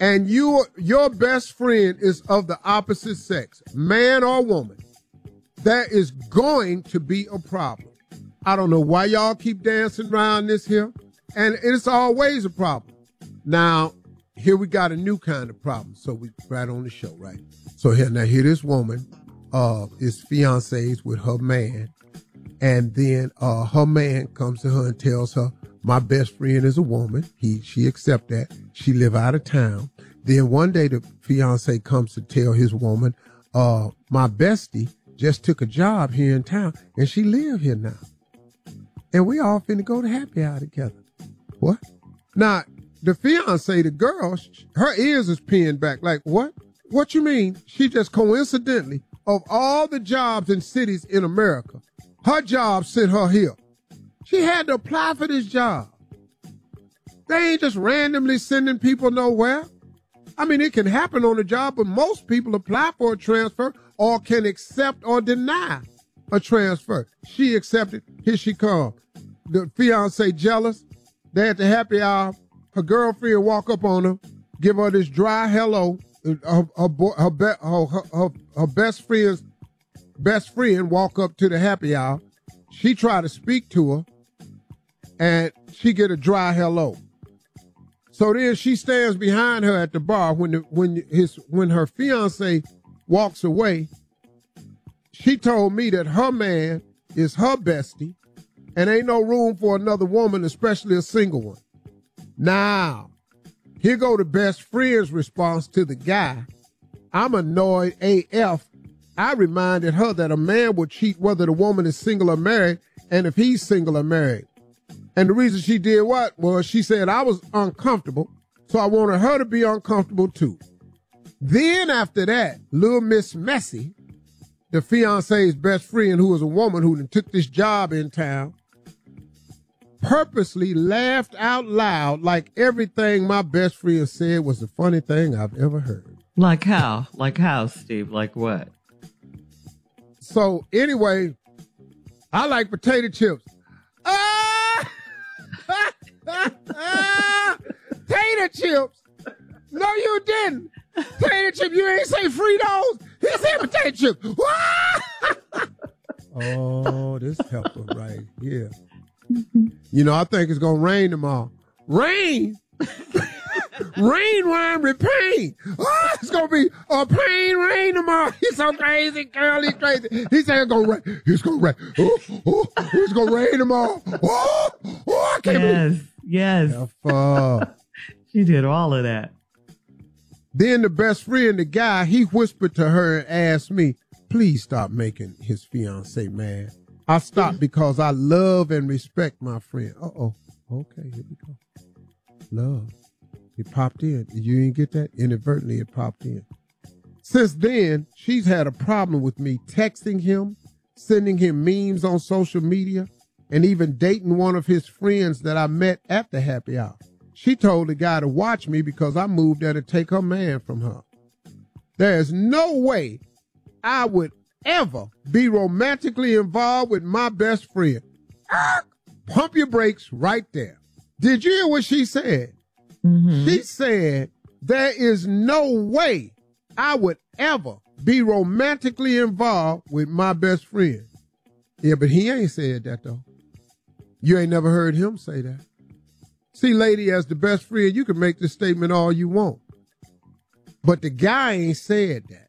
and your best friend is of the opposite sex, man or woman, there is going to be a problem. I don't know why y'all keep dancing around this here, and it's always a problem. Now, here we got a new kind of problem, so we right on the show, right? So here this woman is fiancés with her man, and then her man comes to her and tells her, my best friend is a woman. She accept that. She live out of town. Then one day the fiancé comes to tell his woman, my bestie just took a job here in town and she live here now. And we all finna go to happy hour together. What? Now, the fiancé, the girl, her ears is pinned back. Like, what? What you mean? She just coincidentally, of all the jobs in cities in America, her job sent her here. She had to apply for this job. They ain't just randomly sending people nowhere. I mean, it can happen on the job, but most people apply for a transfer or can accept or deny a transfer. She accepted. Here she comes. The fiancé jealous. They at the happy hour. Her girlfriend walk up on her, give her this dry hello. Her best friend walk up to the happy hour. She try to speak to her, and she get a dry hello. So then she stands behind her at the bar when her fiance walks away. She told me that her man is her bestie, and ain't no room for another woman, especially a single one. Now, here go the best friend's response to the guy. I'm annoyed AF. I reminded her that a man would cheat whether the woman is single or married, and if he's single or married. And the reason she did what was she said I was uncomfortable, so I wanted her to be uncomfortable too. Then after that, little Miss Messy, the fiancé's best friend, who was a woman who took this job in town, purposely laughed out loud like everything my best friend said was the funny thing I've ever heard. Like how? Like how, Steve? Like what? So anyway, I like potato chips. Tater chips. No, you didn't. Tater chip. You ain't say Fritos. He said potato chips. Oh, this pepper right here. You know, I think it's going to rain tomorrow. Rain? Rain, wine, pain. Oh, it's going to be a rain tomorrow. He's so crazy, girl. He's crazy. He said it's going to rain. It's going to rain. It's going to rain tomorrow. I can't believe. Yes. She did all of that. Then the best friend, the guy, he whispered to her and asked me, please stop making his fiance mad. I stopped because I love and respect my friend. Uh-oh. Okay, here we go. Love. It popped in. You didn't get that? Inadvertently, it popped in. Since then, she's had a problem with me texting him, sending him memes on social media, and even dating one of his friends that I met at the happy hour. She told the guy to watch me because I moved there to take her man from her. There's no way I would ever be romantically involved with my best friend. Pump your brakes right there. Did you hear what she said? Mm-hmm. She said, there is no way I would ever be romantically involved with my best friend. Yeah, but he ain't said that though. You ain't never heard him say that. See, lady, as the best friend, you can make this statement all you want. But the guy ain't said that.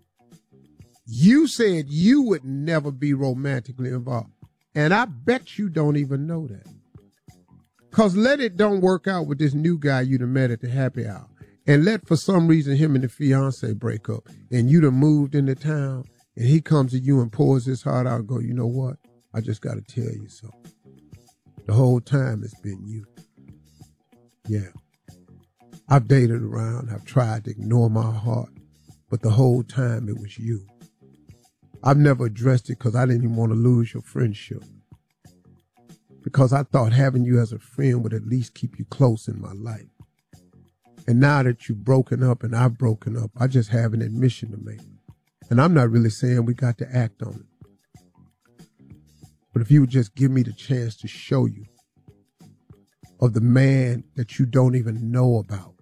You said you would never be romantically involved. And I bet you don't even know that. Because let it don't work out with this new guy you done met at the happy hour. And let, for some reason, him and the fiance break up. And you done moved into town. And he comes to you and pours his heart out and go, you know what? I just got to tell you something. The whole time it's been you. Yeah. I've dated around. I've tried to ignore my heart. But the whole time it was you. I've never addressed it because I didn't even want to lose your friendship. Because I thought having you as a friend would at least keep you close in my life. And now that you've broken up and I've broken up, I just have an admission to make. And I'm not really saying we got to act on it. But if you would just give me the chance to show you of the man that you don't even know about,